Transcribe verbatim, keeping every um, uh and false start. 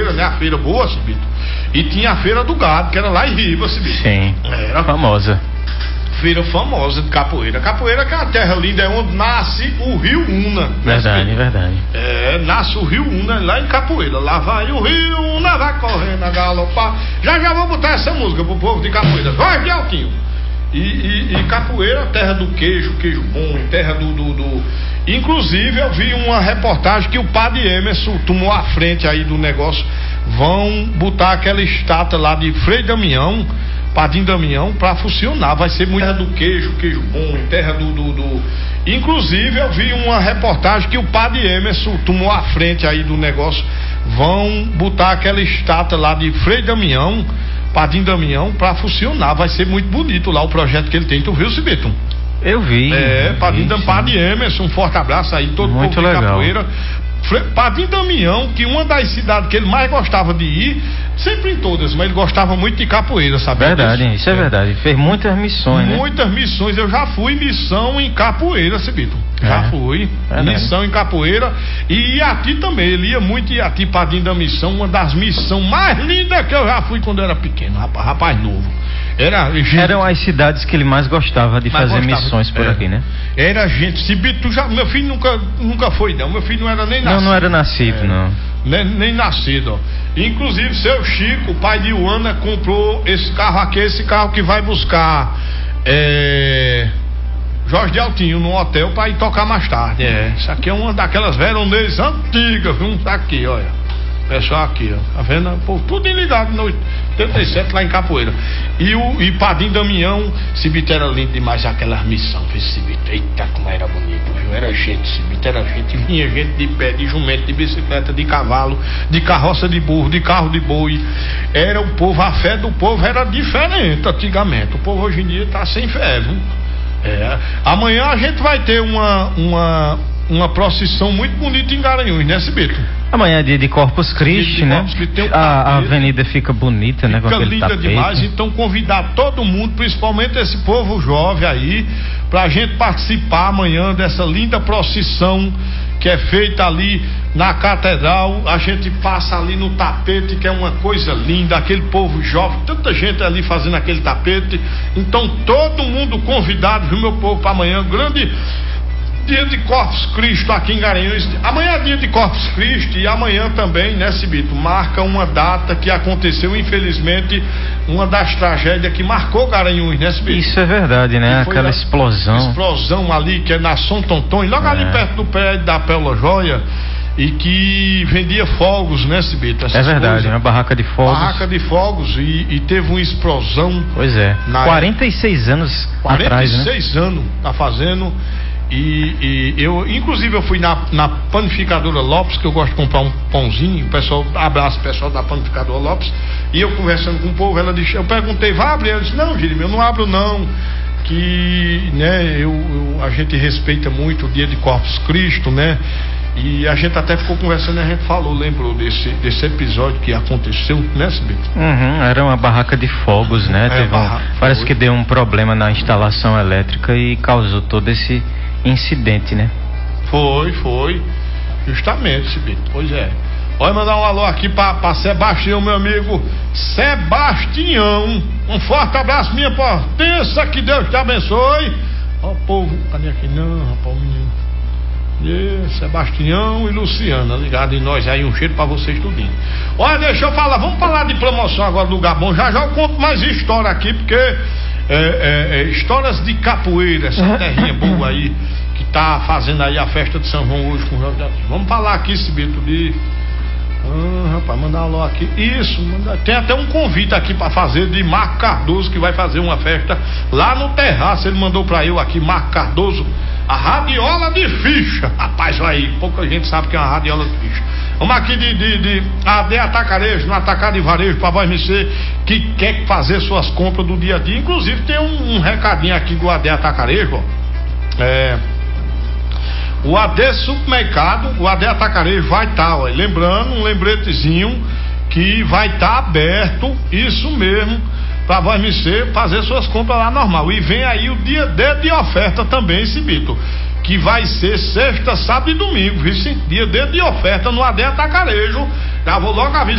Capoeira, né? A feira boa, Cibito. E tinha a feira do gado, que era lá em Riba, Cibito. Sim, era famosa. Feira famosa de capoeira. Capoeira que é uma terra linda, é onde nasce o Rio Una. Verdade, né, verdade. É, nasce o Rio Una lá em Capoeira. Lá vai o Rio Una, vai correndo a galopar. Já já vou botar essa música pro povo de Capoeira. Vai de altinho. E, e, e Capoeira, terra do queijo, queijo bom, terra do, do, do... Inclusive eu vi uma reportagem que o padre Emerson tomou a frente aí do negócio. Vão botar aquela estátua lá de Frei Damião, Padrinho Damião, pra funcionar. Vai ser muito terra do queijo, queijo bom, terra do, do, do... Inclusive eu vi uma reportagem que o padre Emerson tomou a frente aí do negócio. Vão botar aquela estátua lá de Frei Damião, Padrinho Damião, pra funcionar. Vai ser muito bonito lá o projeto que ele tem. Tu viu, Cibito? Eu vi. É, Padrinho Damião, Padre Emerson, um forte abraço aí, todo muito povo de legal. Capoeira. Padrinho Damião, que uma das cidades que ele mais gostava de ir, sempre em todas, mas ele gostava muito de Capoeira, sabe? Verdade, disso? Isso é, é verdade. Fez muitas missões, Muitas né? missões. Eu já fui missão em Capoeira, Cibito. É. Já fui. Verdade. Missão em Capoeira. E Iati também. Ele ia muito em Iati, Padrinho da Missão. Uma das missões mais lindas que eu já fui quando eu era pequeno, rapaz, rapaz novo. Era gente... Eram as cidades que ele mais gostava de mais fazer gostava, missões por é. aqui, né? Era gente. Cibito, já, meu filho nunca, nunca foi, não. Meu filho não era nem nascido. Não, não era nascido, é. não. Nem, nem nascido, ó. Inclusive, seu Chico, o pai de Ioana, comprou esse carro aqui, esse carro que vai buscar é, Jorge de Altinho no hotel para ir tocar mais tarde. É, isso aqui é uma daquelas veronês antigas, viu? Tá aqui, olha. Pessoal aqui, ó. Tá vendo? Pô, tudo ligado no oitenta e sete lá em Capoeira. E o e Padrinho Damião, Cibito era lindo demais aquelas missões, viu, Cibito? Eita, como era bonito, viu? Era gente, Cibito, era gente, vinha gente de pé, de jumento, de bicicleta, de cavalo, de carroça de burro, de carro de boi. Era o povo, a fé do povo era diferente antigamente. O povo hoje em dia tá sem fé, viu? É. Amanhã a gente vai ter uma, uma, uma procissão muito bonita em Garanhuns, né, Cibito? Amanhã é dia de Corpus Christi, né? Um a, a avenida fica bonita, né? Com fica linda tapete. demais, então convidar todo mundo, principalmente esse povo jovem aí, pra gente participar amanhã dessa linda procissão que é feita ali na catedral. A gente passa ali no tapete, que é uma coisa linda, aquele povo jovem, tanta gente ali fazendo aquele tapete. Então todo mundo convidado, viu, meu povo, para amanhã, grande dia de Corpus Christi aqui em Garanhuns. Amanhã é dia de Corpus Christi e amanhã também, né, Cibito, marca uma data que aconteceu, infelizmente, uma das tragédias que marcou Garanhuns, né, Cibito? Isso é verdade, né? Aquela explosão. Explosão ali, que é na São Tonton, logo é. ali perto do pé da Pérola Joia, e que vendia fogos, né, Cibito? É verdade, coisas. Uma barraca de fogos. Barraca de fogos e, e teve uma explosão. Pois é, quarenta e seis anos atrás, né? quarenta e seis anos tá fazendo. E, e eu, inclusive, eu fui na, na panificadora Lopes, que eu gosto de comprar um pãozinho. O pessoal, abraço o pessoal da panificadora Lopes. E eu conversando com o povo, ela disse, eu perguntei, vai abrir? Ela disse, não, Jeremias, eu não abro não. Que, né, eu, eu, a gente respeita muito o dia de Corpus Christi, né? E a gente até ficou conversando e a gente falou, lembrou desse, desse episódio que aconteceu, né, Cibito? Uhum, era uma barraca de fogos, né? É, Teve um, parece foi. que deu um problema na instalação elétrica e causou todo esse incidente, né? Foi, foi. Justamente, Cibito. Pois é. Olha, mandar um alô aqui pra, pra Sebastião, meu amigo Sebastião. Um forte abraço, minha potência, que Deus te abençoe. Ó, o povo, cadê aqui? Não, rapaz, o menino. E Sebastião e Luciana, ligado em nós aí, um cheiro pra vocês tudinho. Olha, deixa eu falar, vamos falar de promoção agora do lugar bom. Já já eu conto mais história aqui, porque é, é, é, histórias de capoeira, essa terrinha boa aí, que tá fazendo aí a festa de São João hoje com o Jorge. Vamos falar aqui, Cibito, de. Ah, rapaz, mandar um alô aqui. Isso, manda... tem até um convite aqui pra fazer de Marco Cardoso, que vai fazer uma festa lá no terraço. Ele mandou pra eu aqui, Marco Cardoso, a radiola de ficha. Rapaz, olha aí, pouca gente sabe que é uma radiola de ficha. Vamos aqui de, de, de A D Atacarejo, no Atacado e Varejo, pra voz M C, que quer fazer suas compras do dia a dia. Inclusive tem um, um recadinho aqui do A D Atacarejo, ó. É. O A D Supermercado, o A D Atacarejo vai estar, tá, lembrando, um lembretezinho que vai estar tá aberto, isso mesmo, para voz M C fazer suas compras lá normal. E vem aí o dia D de oferta também, Cibito, que vai ser sexta, sábado e domingo, viu? Dia D de oferta no A D Atacarejo. Já vou logo avisar.